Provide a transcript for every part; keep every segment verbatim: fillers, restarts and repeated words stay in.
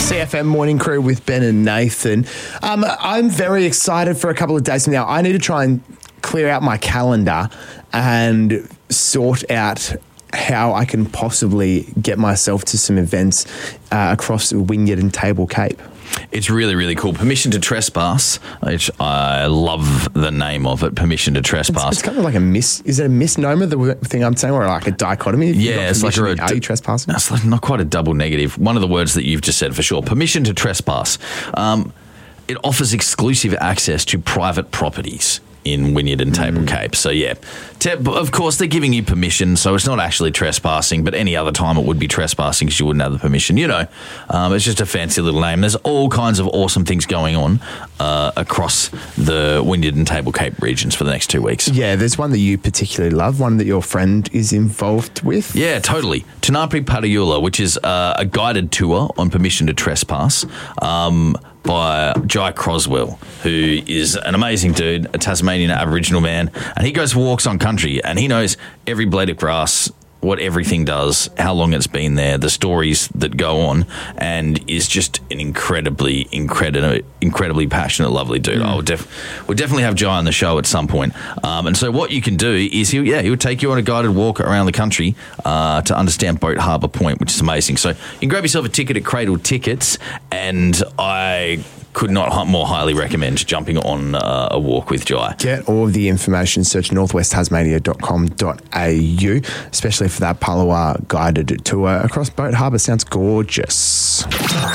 C F M Morning Crew with Ben and Nathan. Um, I'm very excited for a couple of days from now. I need to try and clear out my calendar and sort out how I can possibly get myself to some events uh, across Wynyard and Table Cape. It's really, really cool. Permission to Trespass, which I love the name of it, Permission to Trespass. It's, it's kind of like a mis... Is it a misnomer, the thing I'm saying, or like a dichotomy? If yeah, it's like a... Are you trespassing? It's like not quite a double negative. One of the words that you've just said for sure. Permission to Trespass. Um, it offers exclusive access to private properties in Wynyard and Table mm. Cape. So, yeah, te- of course, they're giving you permission, so it's not actually trespassing, but any other time it would be trespassing because you wouldn't have the permission. You know, um, it's just a fancy little name. There's all kinds of awesome things going on uh, across the Wynyard and Table Cape regions for the next two weeks. Yeah, there's one that you particularly love, one that your friend is involved with. Yeah, totally. Tanapi Padayula, which is uh, a guided tour on Permission to Trespass, um, by Jai Croswell, who is an amazing dude, a Tasmanian Aboriginal man, and he goes for walks on country, and he knows every blade of grass, what everything does, how long it's been there, the stories that go on, and is just an incredibly, incredibly, incredibly passionate, lovely dude. Mm. I would def- we'll definitely have Jai on the show at some point. Um, and so what you can do is, he, yeah, he would take you on a guided walk around the country uh, to understand Boat Harbour Point, which is amazing. So you can grab yourself a ticket at Cradle Tickets, and I could not more highly recommend jumping on uh, a walk with Jai. Get all of the information, search northwest tasmania dot com dot a u, especially for that Palawa guided tour across Boat Harbour. Sounds gorgeous.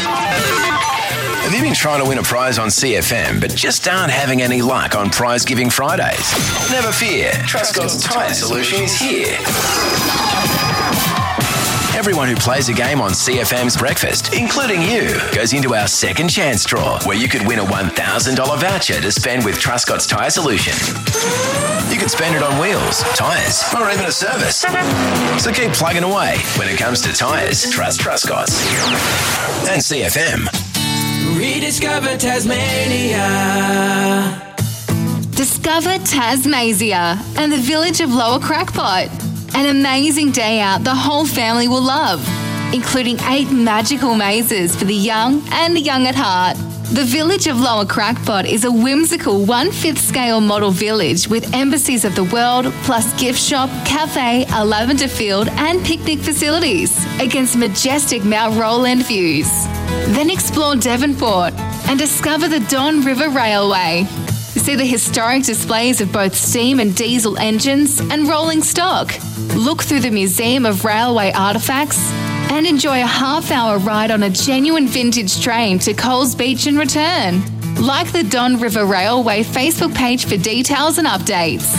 Have you been trying to win a prize on C F M but just aren't having any luck on Prize Giving Fridays? Never fear, Trustcott's Tyre Solution is here. Everyone who plays a game on C F M's Breakfast, including you, goes into our second chance draw, where you could win a one thousand dollars voucher to spend with Trustcott's Tyre Solution. You could spend it on wheels, tyres, or even a service. So keep plugging away. When it comes to tyres, trust Trustcott's. And C F M. Rediscover Tasmania. Discover Tasmania and the village of Lower Crackpot. An amazing day out the whole family will love, including eight magical mazes for the young and the young at heart. The village of Lower Crackpot is a whimsical one-fifth scale model village with embassies of the world, plus gift shop, cafe, a lavender field and picnic facilities against majestic Mount Roland views. Then explore Devonport and discover the Don River Railway. See the historic displays of both steam and diesel engines and rolling stock. Look through the Museum of Railway Artefacts and enjoy a half-hour ride on a genuine vintage train to Coles Beach and return. Like the Don River Railway Facebook page for details and updates.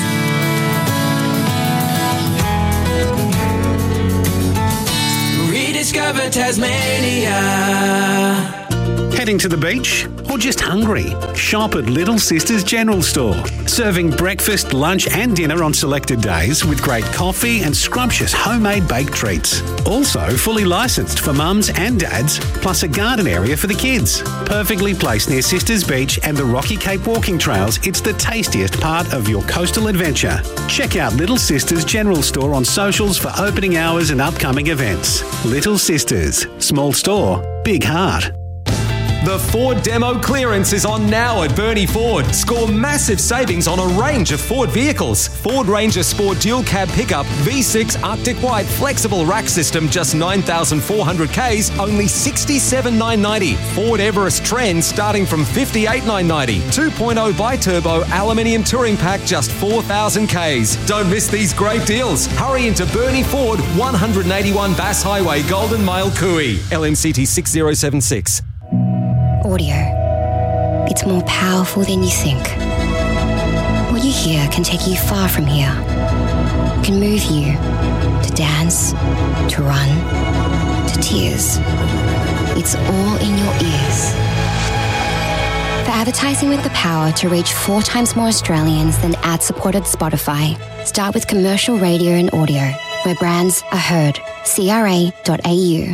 Rediscover Tasmania. Heading to the beach or just hungry? Shop at Little Sisters General Store. Serving breakfast, lunch and dinner on selected days with great coffee and scrumptious homemade baked treats. Also fully licensed for mums and dads, plus a garden area for the kids. Perfectly placed near Sisters Beach and the Rocky Cape walking trails, it's the tastiest part of your coastal adventure. Check out Little Sisters General Store on socials for opening hours and upcoming events. Little Sisters. Small store, big heart. The Ford Demo Clearance is on now at Burnie Ford. Score massive savings on a range of Ford vehicles. Ford Ranger Sport Dual Cab Pickup, V six Arctic White Flexible Rack System, just nine thousand four hundred kays, only sixty-seven thousand nine hundred ninety. Ford Everest Trend starting from fifty-eight thousand nine hundred ninety. two point oh Bi-Turbo Aluminium Touring Pack, just four thousand kays. Don't miss these great deals. Hurry into Burnie Ford, one eighty-one Bass Highway, Golden Mile, Cooey. L M C T six zero seven six. Audio. It's more powerful than you think. What you hear can take you far from here. It can move you to dance, to run, to tears. It's all in your ears. For advertising with the power to reach four times more Australians than ad-supported Spotify, start with commercial radio and audio, where brands are heard. C R A dot A U.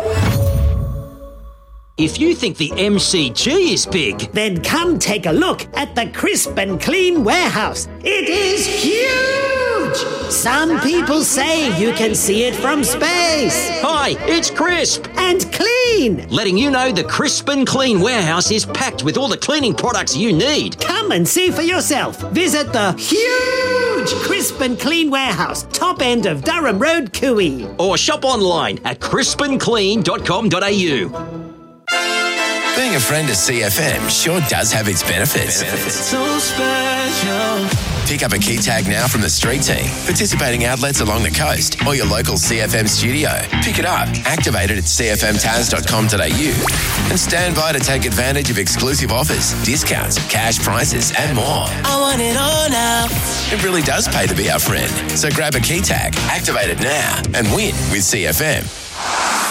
If you think the M C G is big, then come take a look at the Crisp and Clean warehouse. It is huge! Some people say you can see it from space. Hi, it's Crisp. And Clean. Letting you know the Crisp and Clean warehouse is packed with all the cleaning products you need. Come and see for yourself. Visit the huge Crisp and Clean warehouse, top end of Durham Road, Cooey. Or shop online at crisp and clean dot com dot a u. Being a friend of C F M sure does have its benefits. So special. Pick up a key tag now from the street team, participating outlets along the coast, or your local C F M studio. Pick it up, activate it at c f m taz dot com dot a u, and stand by to take advantage of exclusive offers, discounts, cash prizes, and more. I want it all now. It really does pay to be our friend. So grab a key tag, activate it now, and win with C F M.